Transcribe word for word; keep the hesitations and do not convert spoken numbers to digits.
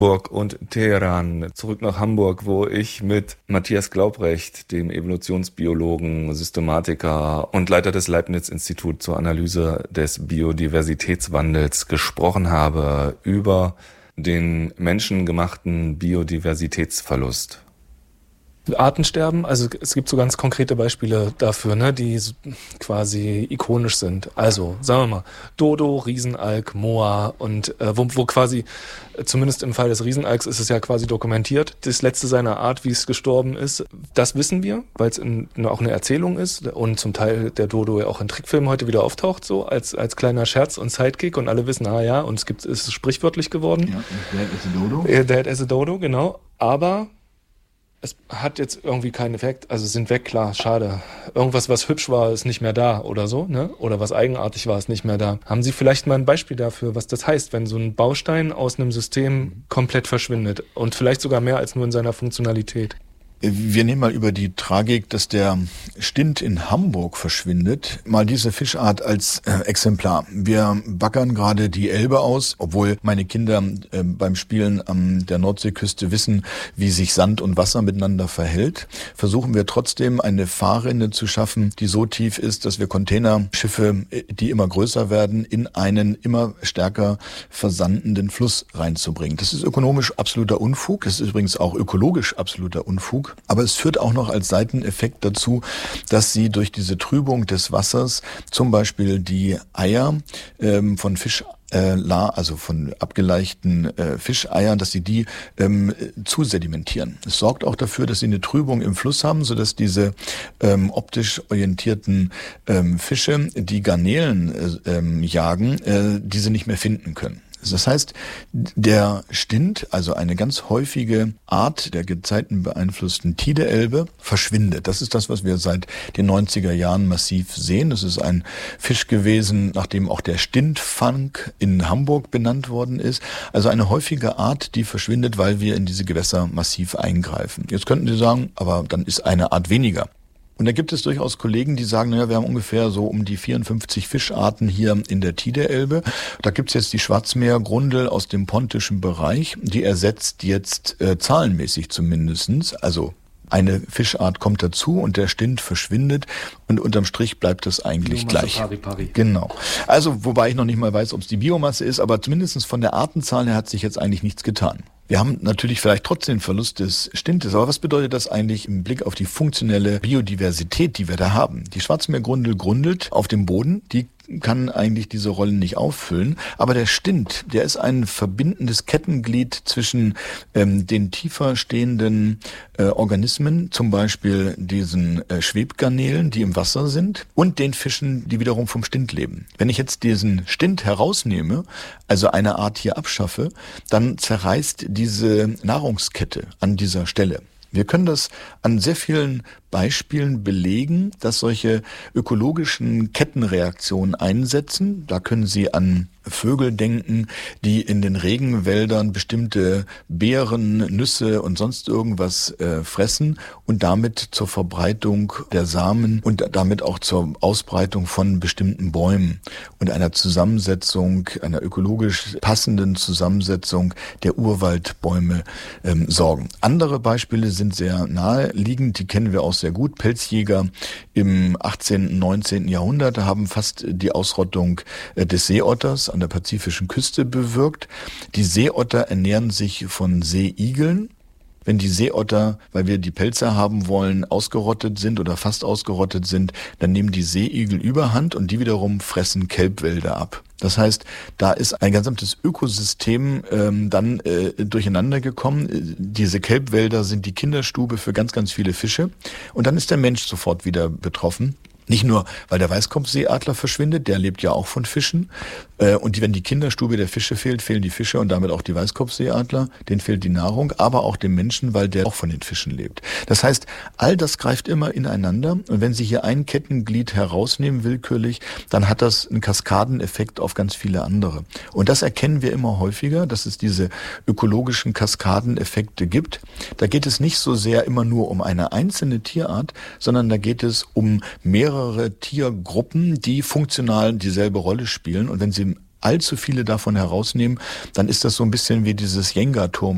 Hamburg und Teheran. Zurück nach Hamburg, wo ich mit Matthias Glaubrecht, dem Evolutionsbiologen, Systematiker und Leiter des Leibniz-Instituts zur Analyse des Biodiversitätswandels, gesprochen habe über den menschengemachten Biodiversitätsverlust. Artensterben, also es gibt so ganz konkrete Beispiele dafür, ne, die quasi ikonisch sind. Also, sagen wir mal, Dodo, Riesenalk, Moa und äh, wo, wo quasi, zumindest im Fall des Riesenalks ist es ja quasi dokumentiert, das letzte seiner Art, wie es gestorben ist. Das wissen wir, weil es in, auch eine Erzählung ist und zum Teil der Dodo ja auch in Trickfilmen heute wieder auftaucht, so als als kleiner Scherz und Sidekick und alle wissen, ah ja, und es gibt, es ist sprichwörtlich geworden. Ja, Dead as a Dodo. Äh, Dead as a Dodo, genau. Aber es hat jetzt irgendwie keinen Effekt, also sind weg, klar, schade. Irgendwas, was hübsch war, ist nicht mehr da oder so, ne? Oder was eigenartig war, ist nicht mehr da. Haben Sie vielleicht mal ein Beispiel dafür, was das heißt, wenn so ein Baustein aus einem System komplett verschwindet und vielleicht sogar mehr als nur in seiner Funktionalität? Wir nehmen mal über die Tragik, dass der Stint in Hamburg verschwindet, mal diese Fischart als äh, Exemplar. Wir baggern gerade die Elbe aus, obwohl meine Kinder äh, beim Spielen an der Nordseeküste wissen, wie sich Sand und Wasser miteinander verhält. Versuchen wir trotzdem eine Fahrrinne zu schaffen, die so tief ist, dass wir Containerschiffe, die immer größer werden, in einen immer stärker versandenden Fluss reinzubringen. Das ist ökonomisch absoluter Unfug. Das ist übrigens auch ökologisch absoluter Unfug. Aber es führt auch noch als Seiteneffekt dazu, dass sie durch diese Trübung des Wassers zum Beispiel die Eier ähm, von Fisch Äh, also von abgeleichten äh, Fischeiern, dass sie die ähm, zu sedimentieren. Es sorgt auch dafür, dass sie eine Trübung im Fluss haben, sodass diese ähm, optisch orientierten ähm, Fische, die Garnelen äh, ähm, jagen, äh, diese nicht mehr finden können. Das heißt, der Stint, also eine ganz häufige Art der gezeitenbeeinflussten Tideelbe, verschwindet. Das ist das, was wir seit den neunziger Jahren massiv sehen. Das ist ein Fisch gewesen, nachdem auch der Stintfang in Hamburg benannt worden ist. Also eine häufige Art, die verschwindet, weil wir in diese Gewässer massiv eingreifen. Jetzt könnten Sie sagen, aber dann ist eine Art weniger. Und da gibt es durchaus Kollegen, die sagen, naja, wir haben ungefähr so um die vierundfünfzig Fischarten hier in der Tideelbe. Da gibt's jetzt die Schwarzmeergrundel aus dem pontischen Bereich. Die ersetzt jetzt äh, zahlenmäßig zumindestens, also eine Fischart kommt dazu und der Stint verschwindet und unterm Strich bleibt es eigentlich Biomasse gleich. Pari, pari. Genau. Also, wobei ich noch nicht mal weiß, ob es die Biomasse ist, aber zumindest von der Artenzahl her hat sich jetzt eigentlich nichts getan. Wir haben natürlich vielleicht trotzdem Verlust des Stintes, aber was bedeutet das eigentlich im Blick auf die funktionelle Biodiversität, die wir da haben? Die Schwarzmeergrundel grundelt auf dem Boden, die kann eigentlich diese Rollen nicht auffüllen, aber der Stint, der ist ein verbindendes Kettenglied zwischen ähm, den tiefer stehenden äh, Organismen, zum Beispiel diesen äh, Schwebgarnelen, die im Wasser sind, und den Fischen, die wiederum vom Stint leben. Wenn ich jetzt diesen Stint herausnehme, also eine Art hier abschaffe, dann zerreißt diese Nahrungskette an dieser Stelle. Wir können das an sehr vielen Beispielen belegen, dass solche ökologischen Kettenreaktionen einsetzen. Da können Sie an Vögel denken, die in den Regenwäldern bestimmte Beeren, Nüsse und sonst irgendwas äh, fressen und damit zur Verbreitung der Samen und damit auch zur Ausbreitung von bestimmten Bäumen und einer Zusammensetzung, einer ökologisch passenden Zusammensetzung der Urwaldbäume ähm, sorgen. Andere Beispiele sind sehr naheliegend, die kennen wir auch sehr gut. Pelzjäger im achtzehnten, neunzehnten Jahrhundert haben fast die Ausrottung äh, des Seeotters an der pazifischen Küste bewirkt. Die Seeotter ernähren sich von Seeigeln. Wenn die Seeotter, weil wir die Pelze haben wollen, ausgerottet sind oder fast ausgerottet sind, dann nehmen die Seeigel Überhand und die wiederum fressen Kelbwälder ab. Das heißt, da ist ein gesamtes Ökosystem ähm, dann äh, durcheinander gekommen. Diese Kelbwälder sind die Kinderstube für ganz, ganz viele Fische. Und dann ist der Mensch sofort wieder betroffen. Nicht nur, weil der Weißkopfseeadler verschwindet, der lebt ja auch von Fischen. Äh, und die, wenn die Kinderstube der Fische fehlt, fehlen die Fische und damit auch die Weißkopfseeadler. Denen fehlt die Nahrung, aber auch dem Menschen, weil der auch von den Fischen lebt. Das heißt, all das greift immer ineinander. Und wenn Sie hier ein Kettenglied herausnehmen willkürlich, dann hat das einen Kaskadeneffekt auf ganz viele andere. Und das erkennen wir immer häufiger, dass es diese ökologischen Kaskadeneffekte gibt. Da geht es nicht so sehr immer nur um eine einzelne Tierart, sondern da geht es um mehrere Tiergruppen, die funktional dieselbe Rolle spielen. Und wenn Sie allzu viele davon herausnehmen, dann ist das so ein bisschen wie dieses Jenga-Turm.